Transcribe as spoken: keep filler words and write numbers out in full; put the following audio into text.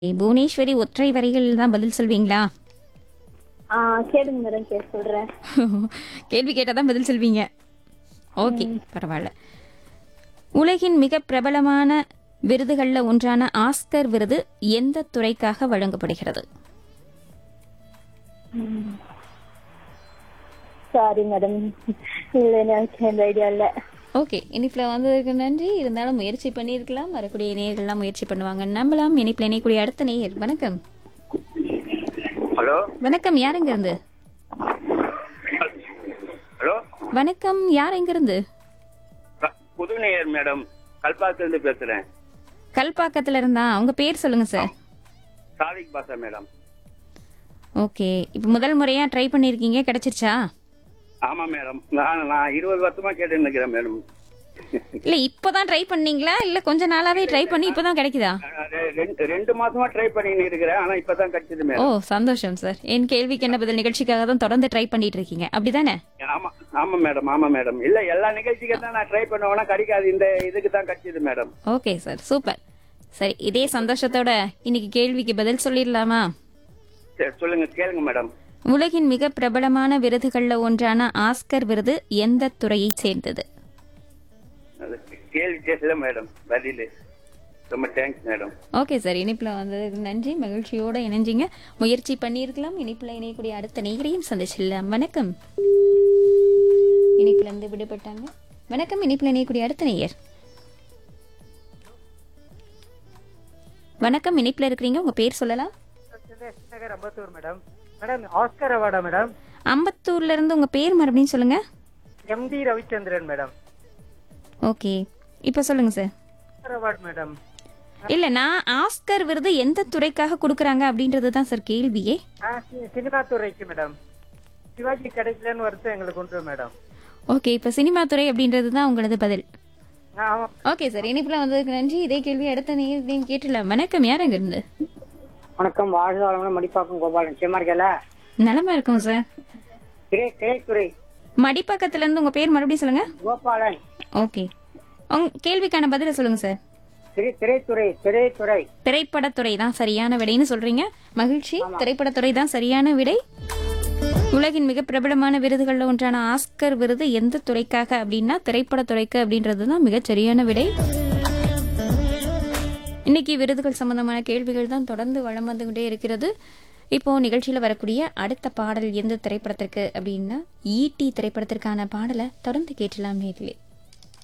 புவனேஸ்வரி ஒற்றை வரிகள் தான் பதில் சொல்வீங்களா? ஆ கேளுங்க மேடம், கேட்க சொல்றேன். கேள்வி கேட்டால் தான் பதில் சொல்வீங்க. ஓகே, பரவாயில்ல. உலகின் மிக பிரபலமான விருதுகளில் ஒன்றான ஆஸ்கர் விருது எந்த துறைக்காக வழங்கப்படுகிறது? சாரி மேடம், இல்ல எனக்கு அந்த ஐடியா இல்ல. ஓகே, இனிப்புல வந்ததுக்கு நன்றி. இருந்தாலும் முயற்சி பண்ணியிருக்கலாம். வரக்கூடிய நேயர்கள்லாம் முயற்சி பண்ணுவாங்க நம்பலாம். இனிப்புல இணையக்கூடிய அடுத்த நேயர். வணக்கம். ஹலோ வணக்கம், யார் எங்க இருந்து? ஹலோ வணக்கம், யார் எங்க இருந்து? புது நேயர் மேடம், கல்பாத்துல இருந்து பேசுறேன். கல்பாக்கத்துல இருந்தா? உங்க பேர் சொல்லுங்க சார். சாதிக் பாஷா மேடம். ஓகே, இப்போ முதல் முறையா ட்ரை பண்ணிருக்கீங்க, கிடைச்சிருச்சா? ஆமா மேடம், நான் நான் இருபது வருஷமா கேட்டு நிக்கிறேன் மேடம். இல்ல இப்பதான் ட்ரை பண்ணீங்களா இல்ல கொஞ்ச நாளாவே ட்ரை பண்ணி இப்பதான் கிடைக்குதா? ரெண்டு ரெண்டு மாசமா ட்ரை பண்ணிட்டு இருக்கிறேன், ஆனா இப்பதான் கிடைச்சது ஓ மேடம். சந்தோஷம் சார். என் கேள்விக்கு என்ன பதில் நிகழ்ச்சிக்காக தான் தொடர்ந்து ட்ரை பண்ணிட்டு இருக்கீங்க, அப்படிதானே? ஆமா ஆமா மேடம், ஆமா மேடம். இல்ல எல்லா நிகழ்ச்சிக்கு தான் நான் ட்ரை பண்ணுவேன்னா கிடைக்காது, இந்த இதுக்கு தான் கிடைச்சது மேடம். Okay sir, super. சரி, இதே சந்தோஷத்தோட இன்னைக்கு கேள்விக்கு பதில் சொல்லிடலாமா? சரி, சொல்லுங்க, கேளுங்க மேடம். உலகின் மிக பிரபலமான விருதுகள்ல ஒன்றான ஆஸ்கர் விருது எந்த துறையை சேர்ந்தது? அது கேள்வி கேட்கல மேடம், பதில். ரொம்ப தேங்க்ஸ் மேடம். ஓகே சார், இனிப்புல வந்ததுக்கு நன்றி. மகிழ்ச்சியோட இணைஞ்சிங்க, முயற்சி பண்ணியிருக்கலாம். இனிப்புல இணையக்கூடிய அடுத்த நேயரையும் சந்திச்சிடலாம். வணக்கம். இனிப்புல இருந்து விடுபட்டாங்க. வணக்கம், இனிப்புல இணையக்கூடிய அடுத்த நேயர். வணக்கம், இனிப்புல இருக்கிறீங்க, உங்க பேர் சொல்லலாம். Ambattur madam. Madam, Oscar அவார்டா madam? அம்பத்தூர்ல இருந்து உங்க பேர் மறுபடியும் சொல்லுங்க. Empty Ravichandran madam. ஓகே, இப்ப சொல்லுங்க சார். Oscar award madam. இல்ல, நான் ஆஸ்கர் விருது எந்த துறைக்காக கொடுக்கறாங்க அப்படின்றது தான் சார் கேள்வியே. ஆ, சி- சினிமா துறைக்கு மேடம். சிவாஜி கிடைக்கலன்னு வருஷம் எங்களுக்கு உண்டு மேடம். ஓகே, இப்ப சினிமா துறை அப்படின்றது தான் உங்களது பதில். ஆ, ஆமா. ஓகே சார், இனிப்புல வந்ததுக்கு நன்றி. இதே கேள்வி அடுத்த நேரம் கேட்டுலாம். வணக்கம், யார் அங்க இருந்து? வணக்கம், வாழ்வாளங்களும் மடிப்பாக்கம் கோபாலன். நிச்சயமா இருக்கல? நலமா இருக்கும் சார். திரை திரைத்துறை மடிப்பக்கத்துல இருந்து உங்க பேர் மறுபடியும் சொல்லுங்க. கோபாலன். ஓகே, உங்க கேள்விக்கான பதில சொல்லுங்க சார். திரை திரைத்துறை திரைத்துறை திரைப்படத்துறை தான் சரியான விடைன்னு சொல்றீங்க. மகிழ்ச்சி, திரைப்படத்துறை தான் சரியான விடை. உலகின் மிக பிரபலமான விருதுகள்ல ஒன்றான ஆஸ்கர் விருது எந்த துறைக்காக அப்படின்னா திரைப்படத்துறைக்கு அப்படின்றது தான் மிகச் சரியான விடை. இன்னைக்கு விருதுகள் சம்பந்தமான கேள்விகள் தான் தொடர்ந்து வளம் வந்துகிட்டே இருக்கிறது. இப்போ நிகழ்ச்சியில வரக்கூடிய அடுத்த பாடல் எந்த திரைப்படத்திற்கு அப்படின்னா ஈட்டி திரைப்படத்திற்கான பாடலை தொடர்ந்து கேட்டலாம் நேர்களே.